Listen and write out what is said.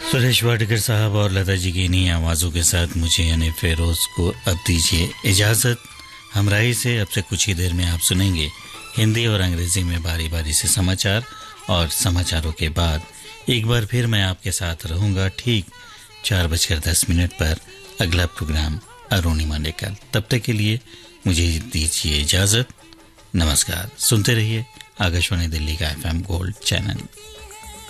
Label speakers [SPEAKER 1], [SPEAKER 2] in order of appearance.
[SPEAKER 1] सुरेश वाडकर साहब और लता जी की इन्हीं आवाज़ों के साथ मुझे यानी फेरोज को अब दीजिए इजाज़त। हमराही से अब से कुछ ही देर में आप सुनेंगे हिंदी और अंग्रेज़ी में बारी बारी से समाचार, और समाचारों के बाद एक बार फिर मैं आपके साथ रहूँगा ठीक 4:10 पर अगला प्रोग्राम अरुणिमा लेकर। तब तक के लिए मुझे दीजिए इजाज़त। नमस्कार। सुनते रहिए आकाशवाणी दिल्ली का FM गोल्ड चैनल।